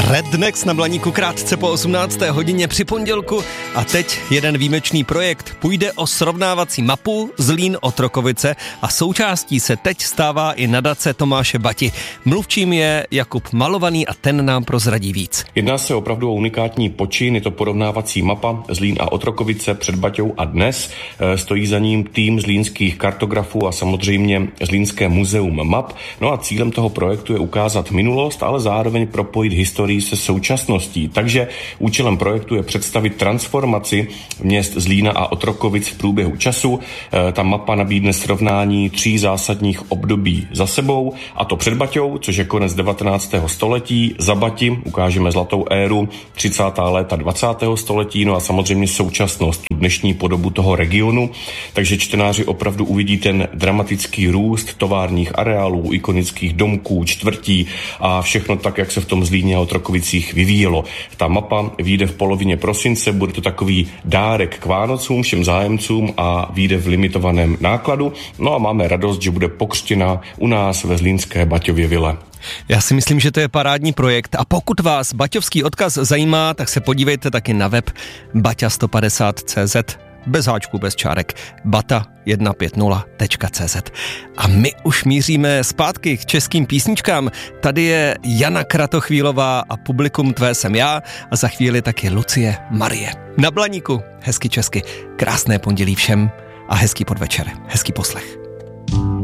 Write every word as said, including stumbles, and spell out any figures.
Rednex na Blaníku krátce po osmnácté hodině při pondělku a teď jeden výjimečný projekt. Půjde o srovnávací mapu Zlín-Otrokovice a součástí se teď stává i nadace Tomáše Bati. Mluvčím je Jakub Malovaný a ten nám prozradí víc. Jedná se opravdu o unikátní počin, je to porovnávací mapa Zlín a Otrokovice před Baťou a dnes. Stojí za ním tým zlínských kartografů a samozřejmě Zlínské muzeum map. No a cílem toho projektu je ukázat minulost, ale zároveň propojit historii se současností. Takže účelem projektu je představit transformaci měst Zlína a Otrokovic v průběhu času. E, ta mapa nabídne srovnání tří zásadních období za sebou, a to před Baťou, což je konec devatenáctého století, za Bati ukážeme zlatou éru, třicátá léta dvacátého století, no a samozřejmě současnost, dnešní podobu toho regionu. Takže čtenáři opravdu uvidí ten dramatický růst továrních areálů, ikonických domků, čtvrtí a všechno tak, jak se v tom Zlíně a Otrokovicích vyvíjelo. Ta mapa vyjde v polovině prosince, bude to takový dárek k Vánocům všem zájemcům a vyjde v limitovaném nákladu. No a máme radost, že bude pokřtěna u nás ve zlínské Baťově vile. Já si myslím, že to je parádní projekt a pokud vás baťovský odkaz zajímá, tak se podívejte taky na web baťa sto padesát tečka cé zet, bez háčků, bez čárek, bata sto padesát tečka cé zet. A my už míříme zpátky k českým písničkám. Tady je Jana Kratochvílová a Publikum tvé jsem já a za chvíli taky Lucie Marie. Na Blaníku, hezky česky, krásné pondělí všem a hezký podvečer, hezký poslech.